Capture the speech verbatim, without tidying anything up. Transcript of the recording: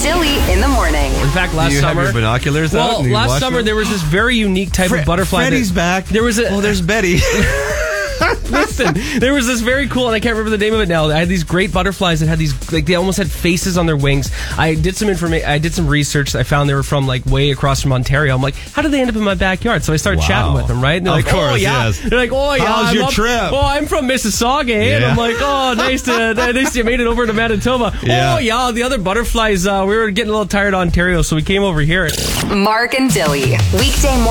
Dilly in the morning. In fact, last Do you summer, have your binoculars out? well, and you last watch summer them? there was this very unique type Fre- of butterfly. Freddie's that, back. There was a Oh, there's Betty. listen. There was this very cool, and I can't remember the name of it now. I had these great butterflies that had these, like they almost had faces on their wings. I did some information. I did some research. I found they were from like way across from Ontario. I'm like, how did they end up in my backyard? So I started Wow. chatting with them. Right? And they're Of like, oh course, yeah. yes. They're like, oh yeah. How's I'm your up- trip? Oh, I'm from Mississauga, eh? And Yeah. I'm like, oh, nice to nice you made it over to Manitoba. Yeah. Oh yeah. The other butterflies. Uh, we were getting a little tired of Ontario, so we came over here. Mark and Dilly. Weekday morning.